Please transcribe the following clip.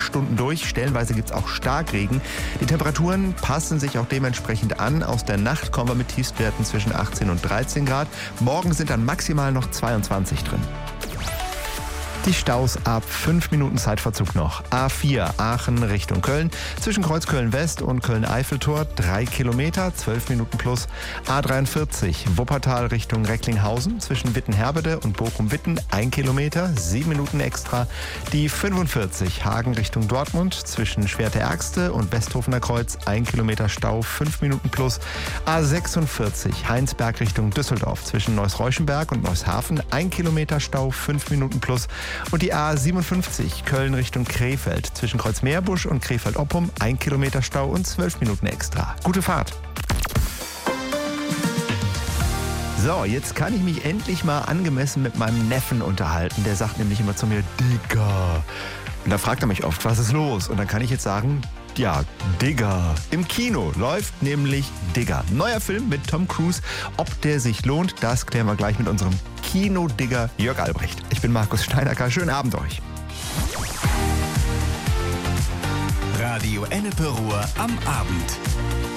Stunden durch. Stellenweise gibt es auch Starkregen. Die Temperaturen passen sich auch dementsprechend an. Aus der Nacht kommen wir mit Tiefstwerten zwischen 18 und 13 Grad. Morgen sind dann maximal noch 22 drin. Die Staus ab 5 Minuten Zeitverzug noch. A4 Aachen Richtung Köln. Zwischen Kreuzköln West und Köln-Eiffeltor 3 Kilometer, 12 Minuten plus. A43 Wuppertal Richtung Recklinghausen. Zwischen Wittenherbede und Bochum-Witten 1 Kilometer, 7 Minuten extra. Die 45 Hagen Richtung Dortmund. Zwischen Schwerte-Ergste und Westhofener Kreuz 1 Kilometer Stau, 5 Minuten plus. A46 Heinsberg Richtung Düsseldorf. Zwischen Neuss-Reuschenberg und Neushafen 1 Kilometer Stau, 5 Minuten plus. Und die A57 Köln Richtung Krefeld. Zwischen Kreuzmeerbusch und Krefeld-Oppum 1 Kilometer Stau und 12 Minuten extra. Gute Fahrt. So, jetzt kann ich mich endlich mal angemessen mit meinem Neffen unterhalten. Der sagt nämlich immer zu mir, Digga. Und da fragt er mich oft, was ist los? Und dann kann ich jetzt sagen, ja, Digga. Im Kino läuft nämlich Digga. Neuer Film mit Tom Cruise. Ob der sich lohnt, das klären wir gleich mit unserem Kino-Digger Jörg Albrecht. Ich bin Markus Steinacker. Schönen Abend euch. Radio Ennepe Ruhr am Abend.